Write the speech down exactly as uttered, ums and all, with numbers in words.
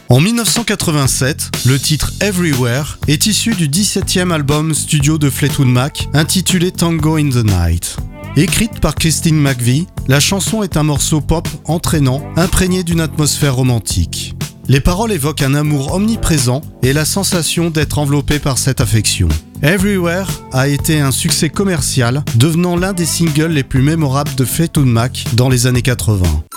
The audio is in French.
En dix-neuf cent quatre-vingt-sept, le titre Everywhere est issu du dix-septième album studio de Fleetwood Mac intitulé Tango in the Night. Écrite par Christine McVie, la chanson est un morceau pop entraînant, imprégné d'une atmosphère romantique. Les paroles évoquent un amour omniprésent et la sensation d'être enveloppé par cette affection. Everywhere a été un succès commercial, devenant l'un des singles les plus mémorables de Fleetwood Mac dans les années quatre-vingts.